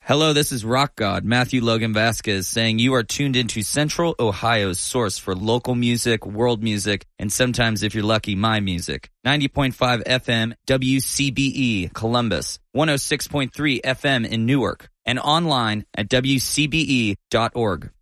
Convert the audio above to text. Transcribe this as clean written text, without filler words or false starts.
Hello, this is Rock God, Matthew Logan Vasquez, saying you are tuned into Central Ohio's source for local music, world music, and sometimes, if you're lucky, my music. 90.5 FM, WCBE, Columbus. 106.3 FM in Newark. And online at WCBE.org.